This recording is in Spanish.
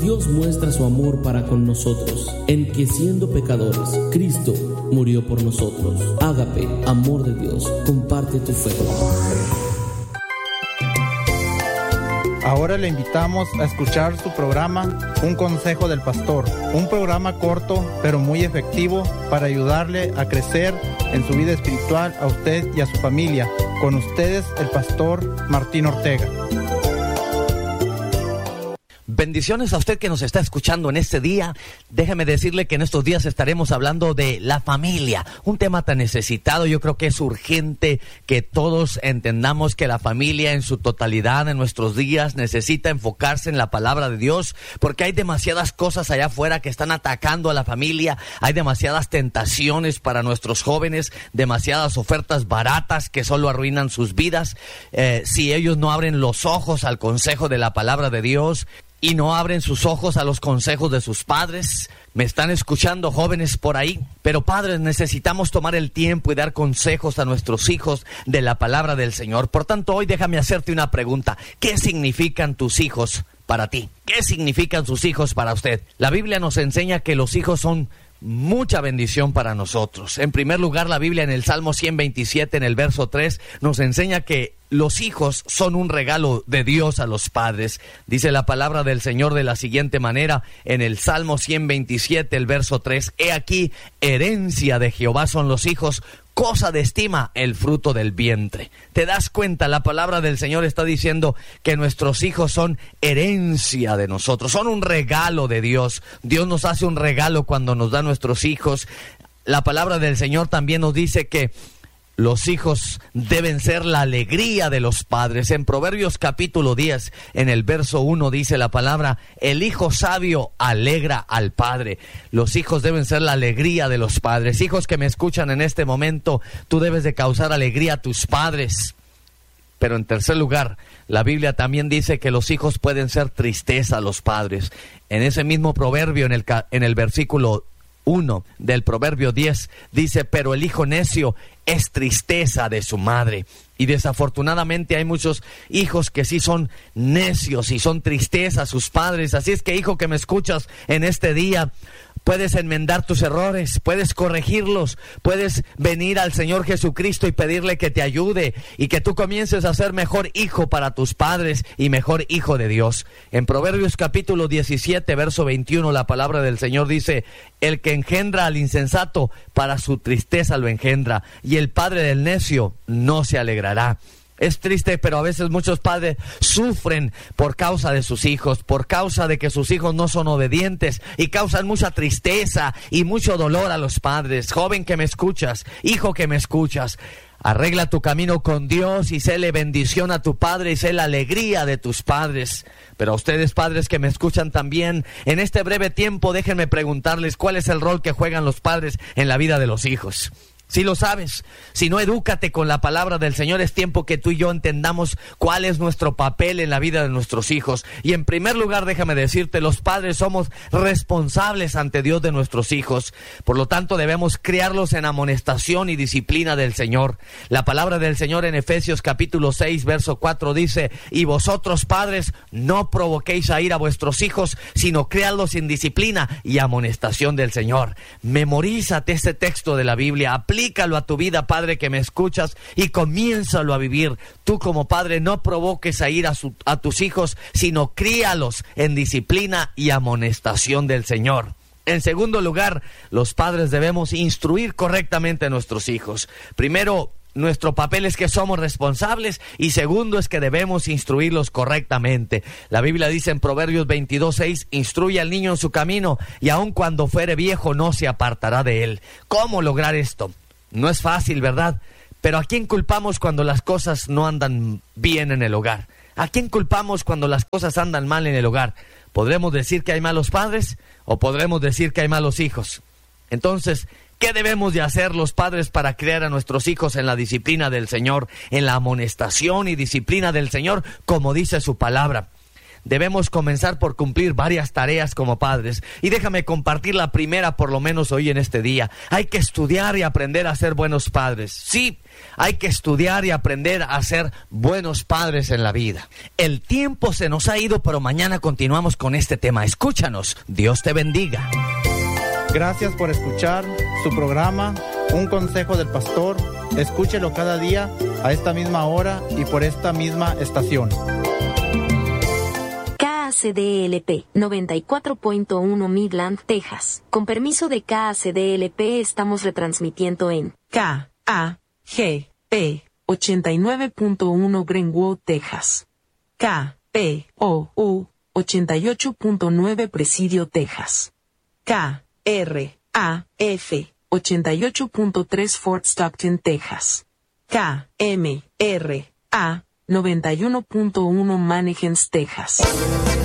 Dios muestra su amor para con nosotros, en que siendo pecadores, Cristo murió por nosotros. Ágape, amor de Dios, comparte tu fe. Ahora le invitamos a escuchar su programa Un Consejo del Pastor, un programa corto pero muy efectivo para ayudarle a crecer en su vida espiritual a usted y a su familia. Con ustedes, el pastor Martín Ortega. Bendiciones a usted que nos está escuchando en este día. Déjeme decirle que en estos días estaremos hablando de la familia, un tema tan necesitado. Yo creo que es urgente que todos entendamos que la familia en su totalidad en nuestros días necesita enfocarse en la palabra de Dios, porque hay demasiadas cosas allá afuera que están atacando a la familia. Hay demasiadas tentaciones para nuestros jóvenes, demasiadas ofertas baratas que solo arruinan sus vidas. Si ellos no abren los ojos al consejo de la palabra de Dios y no abren sus ojos a los consejos de sus padres. Me están escuchando jóvenes por ahí, pero padres, necesitamos tomar el tiempo y dar consejos a nuestros hijos de la palabra del Señor. Por tanto, hoy déjame hacerte una pregunta. ¿Qué significan tus hijos para ti? ¿Qué significan sus hijos para usted? La Biblia nos enseña que los hijos son mucha bendición para nosotros. En primer lugar, la Biblia en el Salmo 127, en el verso 3, nos enseña que los hijos son un regalo de Dios a los padres. Dice la palabra del Señor de la siguiente manera, en el Salmo 127, el verso 3, He aquí, herencia de Jehová son los hijos, cosa de estima el fruto del vientre. ¿Te das cuenta? La palabra del Señor está diciendo que nuestros hijos son herencia de nosotros, son un regalo de Dios. Dios nos hace un regalo cuando nos da nuestros hijos. La palabra del Señor también nos dice que los hijos deben ser la alegría de los padres. En Proverbios capítulo 10, en el verso 1 dice la palabra, el hijo sabio alegra al padre. Los hijos deben ser la alegría de los padres. Hijos que me escuchan en este momento, tú debes de causar alegría a tus padres. Pero en tercer lugar, la Biblia también dice que los hijos pueden ser tristeza a los padres. En ese mismo proverbio, en el versículo 1 del Proverbio 10, dice, pero el hijo necio es tristeza de su madre. Y desafortunadamente hay muchos hijos que sí son necios y son tristeza a sus padres. Así es que, hijo que me escuchas en este día, puedes enmendar tus errores, puedes corregirlos, puedes venir al Señor Jesucristo y pedirle que te ayude y que tú comiences a ser mejor hijo para tus padres y mejor hijo de Dios. En Proverbios capítulo 17, verso 21, la palabra del Señor dice, el que engendra al insensato, para su tristeza lo engendra, y el padre del necio no se alegrará. Es triste, pero a veces muchos padres sufren por causa de sus hijos, por causa de que sus hijos no son obedientes y causan mucha tristeza y mucho dolor a los padres. Joven que me escuchas, hijo que me escuchas, arregla tu camino con Dios y séle bendición a tu padre y sé la alegría de tus padres. Pero a ustedes, padres que me escuchan también, en este breve tiempo déjenme preguntarles cuál es el rol que juegan los padres en la vida de los hijos. Si lo sabes, si no, edúcate con la palabra del Señor. Es tiempo que tú y yo entendamos cuál es nuestro papel en la vida de nuestros hijos. Y en primer lugar, déjame decirte, los padres somos responsables ante Dios de nuestros hijos. Por lo tanto, debemos criarlos en amonestación y disciplina del Señor. La palabra del Señor en Efesios capítulo 6, verso 4 dice, y vosotros, padres, no provoquéis a ira a vuestros hijos, sino criadlos en disciplina y amonestación del Señor. Memorízate este texto de la Biblia, aplícalo a tu vida, padre que me escuchas, y comiénzalo a vivir. Tú como padre no provoques a ir a tus hijos, sino críalos en disciplina y amonestación del Señor. En segundo lugar, los padres debemos instruir correctamente a nuestros hijos. Primero, nuestro papel es que somos responsables, y segundo es que debemos instruirlos correctamente. La Biblia dice en Proverbios 22:6, instruye al niño en su camino, y aun cuando fuere viejo no se apartará de él. ¿Cómo lograr esto? No es fácil, ¿verdad? Pero ¿a quién culpamos cuando las cosas no andan bien en el hogar? ¿A quién culpamos cuando las cosas andan mal en el hogar? ¿Podremos decir que hay malos padres o podremos decir que hay malos hijos? Entonces, ¿qué debemos de hacer los padres para criar a nuestros hijos en la disciplina del Señor, en la amonestación y disciplina del Señor, como dice su palabra? debemos comenzar por cumplir varias tareas como padres. Y déjame compartir la primera, por lo menos hoy en este día. Hay que estudiar y aprender a ser buenos padres. Sí, hay que estudiar y aprender a ser buenos padres en la vida. El tiempo se nos ha ido, pero mañana continuamos con este tema. Escúchanos. Dios te bendiga. Gracias por escuchar su programa, Un Consejo del Pastor. Escúchelo cada día a esta misma hora y por esta misma estación. KACDLP 94.1 Midland, Texas. Con permiso de KACDLP estamos retransmitiendo en KAGP 89.1 Greenwood, Texas. KPOU 88.9 Presidio, Texas. KRAF 88.3 Fort Stockton, Texas. KMRA 91.1 Mannequins, Texas.